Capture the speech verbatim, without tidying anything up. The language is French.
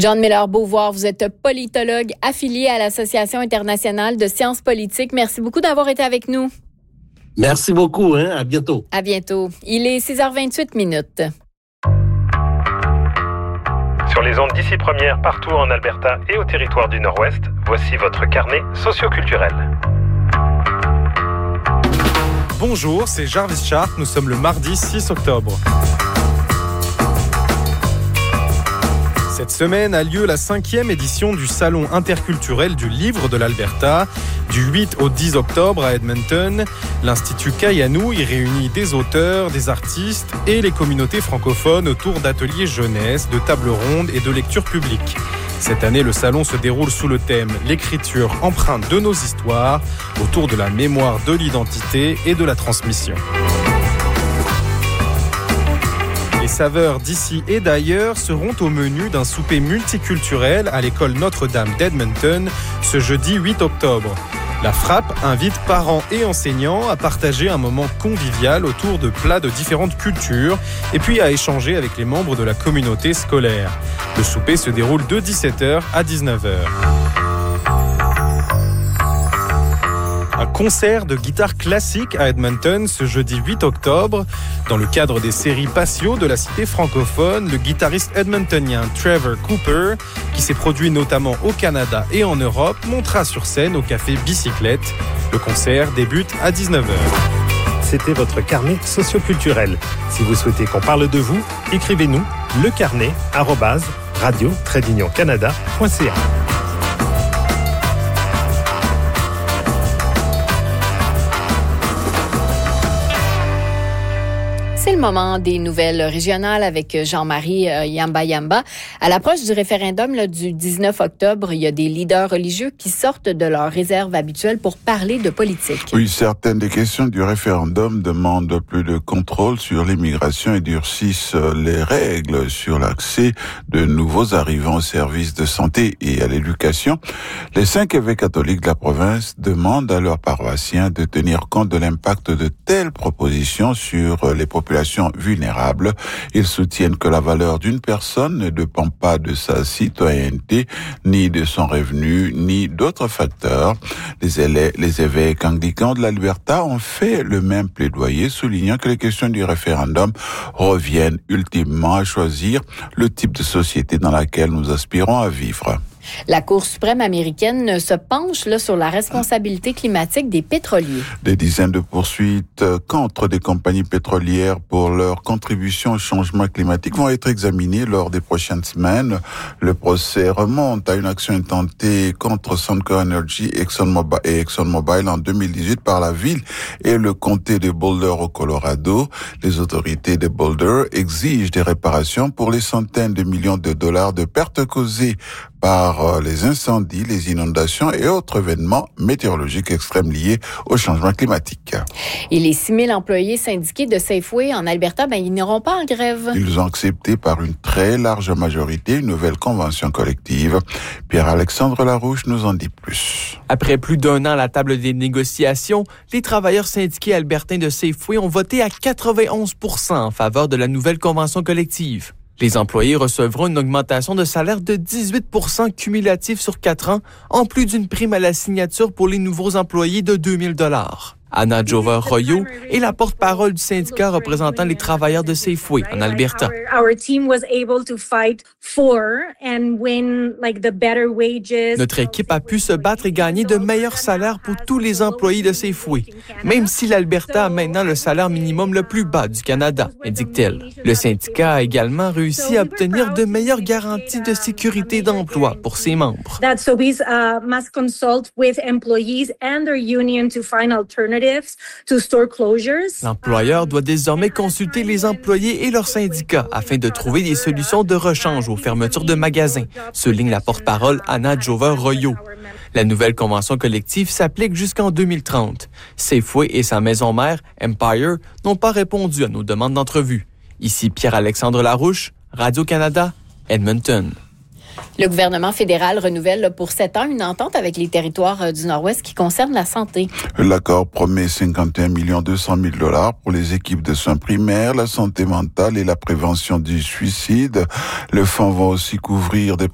John Miller-Beauvoir, vous êtes politologue affilié à l'Association internationale de sciences politiques. Merci beaucoup d'avoir été avec nous. Merci beaucoup, hein? À bientôt. À bientôt. Il est six heures vingt-huit minutes. Sur les ondes d'ici première, partout en Alberta et au territoire du Nord-Ouest, voici votre carnet socioculturel. Bonjour, c'est Jarvis Sharp. Nous sommes le mardi six octobre. Cette semaine a lieu la cinquième édition du Salon interculturel du livre de l'Alberta. Du huit au dix octobre à Edmonton, l'Institut Kayanou y réunit des auteurs, des artistes et les communautés francophones autour d'ateliers jeunesse, de tables rondes et de lectures publiques. Cette année, le salon se déroule sous le thème « L'écriture empreinte de nos histoires » autour de la mémoire de l'identité et de la transmission. Les saveurs d'ici et d'ailleurs seront au menu d'un souper multiculturel à l'école Notre-Dame d'Edmonton ce jeudi huit octobre. La Frappe invite parents et enseignants à partager un moment convivial autour de plats de différentes cultures et puis à échanger avec les membres de la communauté scolaire. Le souper se déroule de dix-sept heures à dix-neuf heures. Un concert de guitare classique à Edmonton ce jeudi huit octobre. Dans le cadre des séries Patio de la cité francophone, le guitariste edmontonien Trevor Cooper, qui s'est produit notamment au Canada et en Europe, montera sur scène au café Bicyclette. Le concert débute à dix-neuf heures. C'était votre carnet socioculturel. Si vous souhaitez qu'on parle de vous, écrivez-nous lecarnet arobase radio trait d'union canada point c a. C'est le moment des nouvelles régionales avec Jean-Marie euh, Yamba Yamba. À l'approche du référendum là, du dix-neuf octobre, il y a des leaders religieux qui sortent de leur réserve habituelle pour parler de politique. Oui, certaines des questions du référendum demandent plus de contrôle sur l'immigration et durcissent les règles sur l'accès de nouveaux arrivants aux services de santé et à l'éducation. Les cinq évêques catholiques de la province demandent à leurs paroissiens de tenir compte de l'impact de telles propositions sur les populations vulnérables. Ils soutiennent que la valeur d'une personne ne dépend pas de sa citoyenneté, ni de son revenu, ni d'autres facteurs. Les, élèves, les évêques anglicans de l'Alberta ont fait le même plaidoyer, soulignant que les questions du référendum reviennent ultimement à choisir le type de société dans laquelle nous aspirons à vivre. La Cour suprême américaine se penche là, sur la responsabilité climatique des pétroliers. Des dizaines de poursuites contre des compagnies pétrolières pour leur contribution au changement climatique vont être examinées lors des prochaines semaines. Le procès remonte à une action intentée contre Suncor Energy et ExxonMobil, et ExxonMobil en deux mille dix-huit par la ville et le comté de Boulder au Colorado. Les autorités de Boulder exigent des réparations pour les centaines de millions de dollars de pertes causées par les incendies, les inondations et autres événements météorologiques extrêmes liés au changement climatique. Et les six mille employés syndiqués de Safeway en Alberta, ben, ils n'iront pas en grève. Ils ont accepté par une très large majorité une nouvelle convention collective. Pierre-Alexandre Larouche nous en dit plus. Après plus d'un an à la table des négociations, les travailleurs syndiqués albertains de Safeway ont voté à quatre-vingt-onze pour cent en faveur de la nouvelle convention collective. Les employés recevront une augmentation de salaire de dix-huit pour cent cumulatif sur quatre ans, en plus d'une prime à la signature pour les nouveaux employés de deux mille dollars. Anna Jover-Royo est la porte-parole du syndicat représentant les travailleurs de Safeway en Alberta. Notre équipe a pu se battre et gagner de meilleurs salaires pour tous les employés de Safeway, même si l'Alberta a maintenant le salaire minimum le plus bas du Canada, indique-t-elle. Le syndicat a également réussi à obtenir de meilleures garanties de sécurité d'emploi pour ses membres. L'employeur doit désormais consulter les employés et leurs syndicats afin de trouver des solutions de rechange aux fermetures de magasins, souligne la porte-parole Anna Jover-Royo. La nouvelle convention collective s'applique jusqu'en deux mille trente. Safeway et sa maison mère, Empire, n'ont pas répondu à nos demandes d'entrevue. Ici Pierre-Alexandre Larouche, Radio-Canada, Edmonton. Le gouvernement fédéral renouvelle pour sept ans une entente avec les territoires du Nord-Ouest qui concerne la santé. L'accord promet cinquante et un millions deux cent mille dollars pour les équipes de soins primaires, la santé mentale et la prévention du suicide. Le fonds va aussi couvrir des